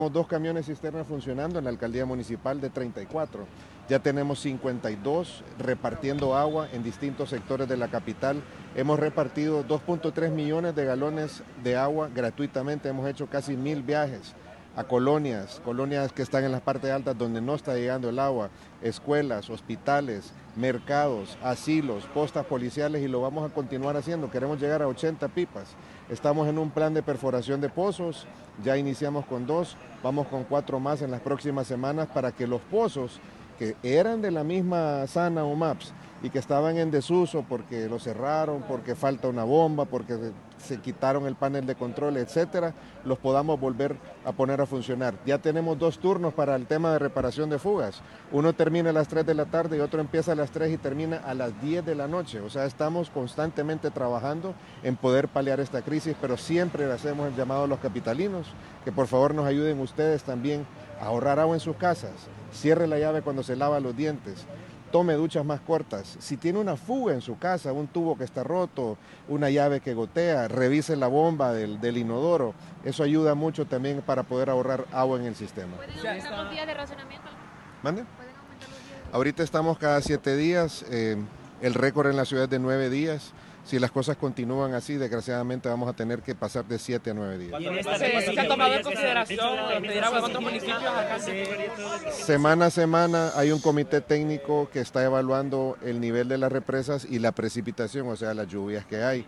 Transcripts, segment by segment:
2 camiones cisternas funcionando en la alcaldía municipal de 34. Ya tenemos 52 repartiendo agua en distintos sectores de la capital. Hemos repartido 2.3 millones de galones de agua gratuitamente. Hemos hecho casi 1000 viajes a colonias que están en las partes altas donde no está llegando el agua, escuelas, hospitales, mercados, asilos, postas policiales, y lo vamos a continuar haciendo. Queremos llegar a 80 pipas. Estamos en un plan de perforación de pozos, ya iniciamos con 2, vamos con 4 más en las próximas semanas para que los pozos que eran de la misma Sana o MAPS y que estaban en desuso porque lo cerraron, porque falta una bomba, porque se quitaron el panel de control, etcétera, los podamos volver a poner a funcionar. Ya tenemos 2 turnos para el tema de reparación de fugas. Uno termina a las 3 de la tarde y otro empieza a las 3 y termina a las 10 de la noche. O sea, estamos constantemente trabajando en poder paliar esta crisis, pero siempre le hacemos el llamado a los capitalinos que por favor nos ayuden ustedes también a ahorrar agua en sus casas. Cierre la llave cuando se lava los dientes. Tome duchas más cortas. Si tiene una fuga en su casa, un tubo que está roto, una llave que gotea, revise la bomba del inodoro. Eso ayuda mucho también para poder ahorrar agua en el sistema. ¿Pueden aumentar los días de racionamiento? ¿Mande? ¿Pueden aumentar los días de... Ahorita estamos cada 7 días. El récord en la ciudad es de 9 días. Si las cosas continúan así, desgraciadamente vamos a tener que pasar de 7 a 9 días. ¿Se ha tomado en consideración pedir agua en otros municipios acá? Semana a semana hay un comité técnico que está evaluando el nivel de las represas y la precipitación, o sea, las lluvias que hay.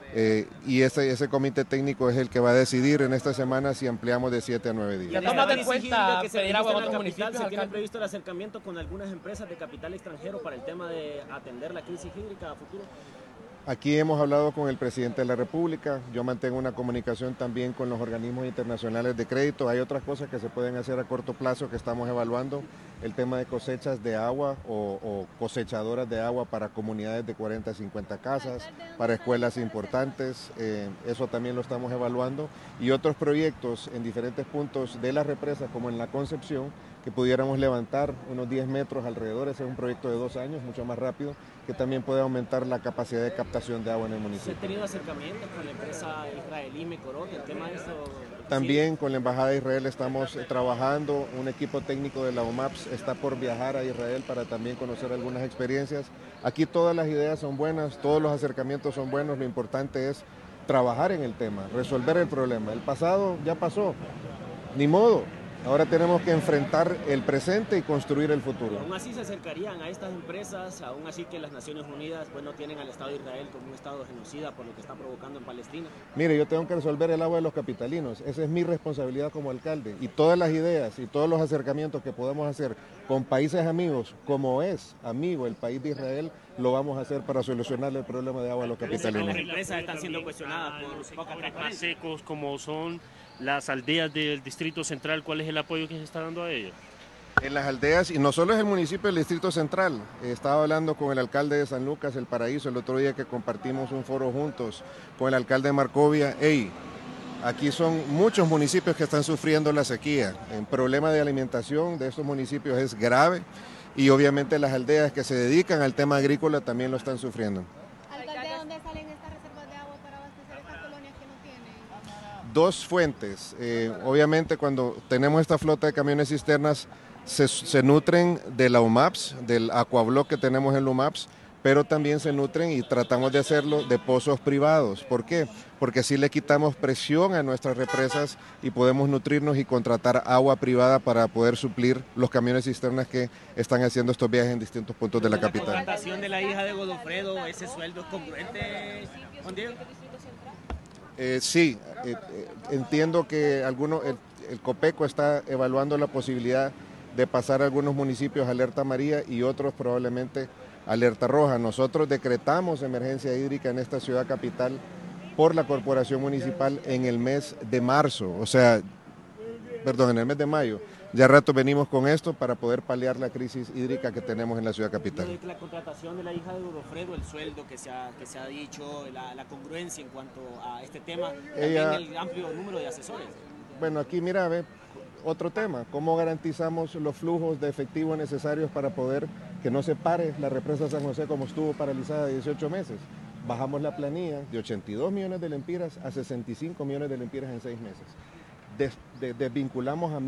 Y ese comité técnico es el que va a decidir en esta semana si ampliamos de 7 a 9 días. ¿Ya tomado en cuenta pedir agua en otros municipios? ¿Se tiene previsto el acercamiento con algunas empresas de capital extranjero para el tema de atender la crisis hídrica a futuro? Aquí hemos hablado con el presidente de la República, yo mantengo una comunicación también con los organismos internacionales de crédito. Hay otras cosas que se pueden hacer a corto plazo que estamos evaluando, el tema de cosechas de agua o cosechadoras de agua para comunidades de 40 a 50 casas, para escuelas importantes, eso también lo estamos evaluando, y otros proyectos en diferentes puntos de la represa, como en la Concepción, que pudiéramos levantar unos 10 metros alrededor. Ese es un proyecto de 2 años, mucho más rápido, que también puede aumentar la capacidad de captación de agua en el municipio. ¿Se ha tenido acercamientos con la empresa israelí Mekorot, el tema de eso? También con la Embajada de Israel estamos trabajando, un equipo técnico de la OMAPS está por viajar a Israel para también conocer algunas experiencias. Aquí todas las ideas son buenas, todos los acercamientos son buenos, lo importante es trabajar en el tema, resolver el problema. El pasado ya pasó, ni modo. Ahora tenemos que enfrentar el presente y construir el futuro. ¿Aún así se acercarían a estas empresas, aún así que las Naciones Unidas tienen al Estado de Israel como un Estado genocida por lo que está provocando en Palestina? Mire, yo tengo que resolver el agua de los capitalinos, esa es mi responsabilidad como alcalde, y todas las ideas y todos los acercamientos que podamos hacer con países amigos, como es amigo el país de Israel, lo vamos a hacer para solucionar el problema de agua de los capitalinos. Las empresas están siendo cuestionadas por poca más secos como son las aldeas del Distrito Central. ¿Cuál es el apoyo que se está dando a ellos? En las aldeas, y no solo es el municipio del Distrito Central, estaba hablando con el alcalde de San Lucas, El Paraíso, el otro día que compartimos un foro juntos con el alcalde de Marcovia. Aquí son muchos municipios que están sufriendo la sequía. El problema de alimentación de estos municipios es grave y obviamente las aldeas que se dedican al tema agrícola también lo están sufriendo. Alcalde, ¿de dónde salen estas reservas de agua para abastecer estas colonias que no tienen? 2 fuentes. Obviamente cuando tenemos esta flota de camiones cisternas se nutren de la UMAPS, del Aquablock que tenemos en la UMAPS, pero también se nutren, y tratamos de hacerlo, de pozos privados. ¿Por qué? Porque así le quitamos presión a nuestras represas y podemos nutrirnos y contratar agua privada para poder suplir los camiones cisternas que están haciendo estos viajes en distintos puntos de la capital. ¿La contratación de la hija de Godofredo, ese sueldo es congruente, Juan Diego? Sí, entiendo que el COPECO está evaluando la posibilidad de pasar a algunos municipios alerta amarilla y otros probablemente alerta roja. Nosotros decretamos emergencia hídrica en esta ciudad capital por la corporación municipal en el mes de marzo, en el mes de mayo. Ya rato venimos con esto para poder paliar la crisis hídrica que tenemos en la ciudad capital. La contratación de la hija de Godofredo, el sueldo que se ha dicho, la congruencia en cuanto a este tema, también el amplio número de asesores. Bueno, aquí mira, otro tema, ¿cómo garantizamos los flujos de efectivo necesarios para poder que no se pare la represa San José como estuvo paralizada 18 meses? Bajamos la planilla de 82 millones de lempiras a 65 millones de lempiras en 6 meses. Desvinculamos a